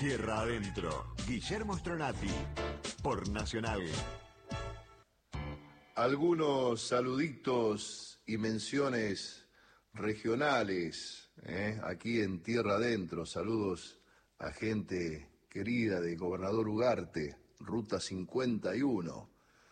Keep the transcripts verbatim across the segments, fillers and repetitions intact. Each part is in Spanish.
Tierra Adentro, Guillermo Stronati, por Nacional. Algunos saluditos y menciones regionales, ¿eh? Aquí en Tierra Adentro. Saludos a gente querida de Gobernador Ugarte, Ruta cincuenta y uno.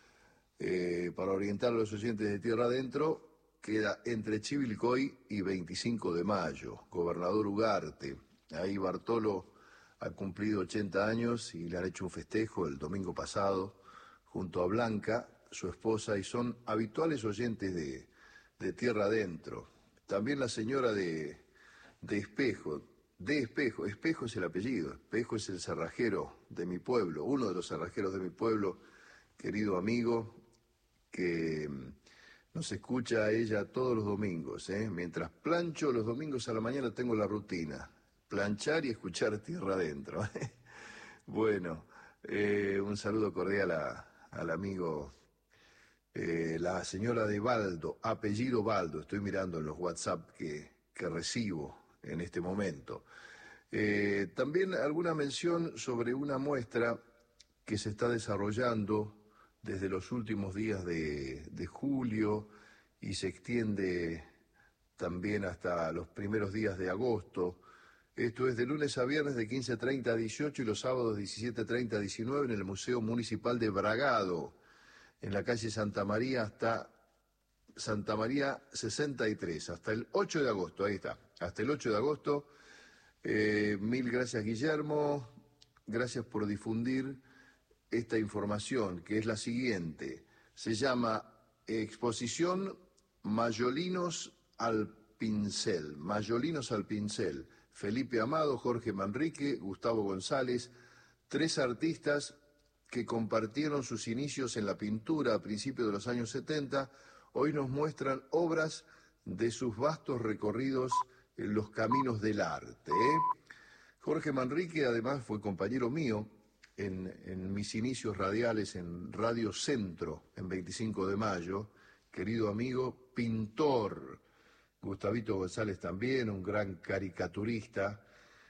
Eh, para orientar a los oyentes de Tierra Adentro, queda entre Chivilcoy y veinticinco de mayo, Gobernador Ugarte. Ahí Bartolo ha cumplido ochenta años y le han hecho un festejo el domingo pasado junto a Blanca, su esposa, y son habituales oyentes de, de Tierra Adentro. También la señora de, de Espejo, de Espejo, Espejo es el apellido, Espejo es el cerrajero de mi pueblo, uno de los cerrajeros de mi pueblo, querido amigo, que nos escucha a ella todos los domingos, ¿eh? Mientras plancho los domingos a la mañana tengo la rutina, planchar y escuchar Tierra Adentro. Bueno, eh, un saludo cordial a, al amigo, eh, la señora de Baldo, apellido Baldo, estoy mirando en los WhatsApp que, que recibo en este momento. Eh, también alguna mención sobre una muestra que se está desarrollando desde los últimos días de, de julio y se extiende también hasta los primeros días de agosto. Esto es de lunes a viernes de quince treinta a dieciocho y los sábados diecisiete treinta a diecinueve en el Museo Municipal de Bragado, en la calle Santa María hasta Santa María sesenta y tres, hasta el ocho de agosto, ahí está, hasta el ocho de agosto. Eh, mil gracias, Guillermo, gracias por difundir esta información, que es la siguiente. Se llama Exposición Mayolinos al Pincel, Mayolinos al Pincel. Felipe Amado, Jorge Manrique, Gustavo González, tres artistas que compartieron sus inicios en la pintura a principios de los años setenta, hoy nos muestran obras de sus vastos recorridos en los caminos del arte, ¿eh? Jorge Manrique además fue compañero mío en, en mis inicios radiales en Radio Centro, en veinticinco de mayo, querido amigo, pintor. Gustavito González también, un gran caricaturista.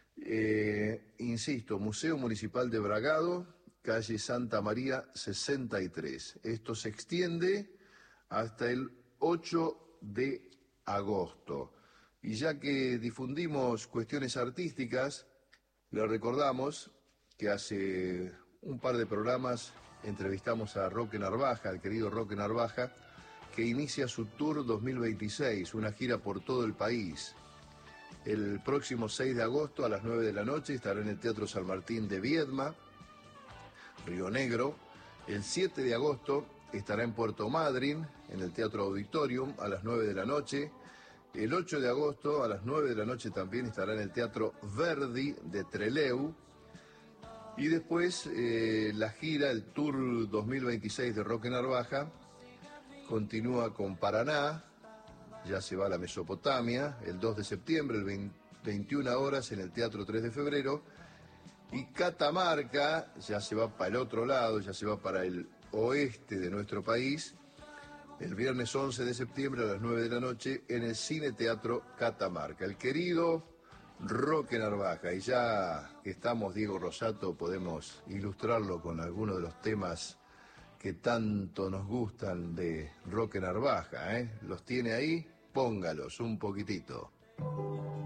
Eh, insisto, Museo Municipal de Bragado, calle Santa María sesenta y tres. Esto se extiende hasta el ocho de agosto. Y ya que difundimos cuestiones artísticas, le recordamos que hace un par de programas entrevistamos a Roque Narvaja, al querido Roque Narvaja, que inicia su Tour dos mil veintiséis, una gira por todo el país. El próximo seis de agosto a las nueve de la noche estará en el Teatro San Martín de Viedma, Río Negro. El siete de agosto estará en Puerto Madryn, en el Teatro Auditorium, a las nueve de la noche. El ocho de agosto a las nueve de la noche también estará en el Teatro Verdi de Trelew. Y después eh, la gira, el Tour dos mil veintiséis de Roque Narvaja, continúa con Paraná, ya se va a la Mesopotamia, el dos de septiembre, el veintiuna horas en el Teatro tres de febrero, y Catamarca ya se va para el otro lado, ya se va para el oeste de nuestro país, el viernes once de septiembre a las nueve de la noche en el Cine Teatro Catamarca. El querido Roque Narvaja, y ya que estamos, Diego Rosato, podemos ilustrarlo con algunos de los temas que tanto nos gustan de Roque Narvaja, ¿eh? Los tiene ahí, póngalos un poquitito.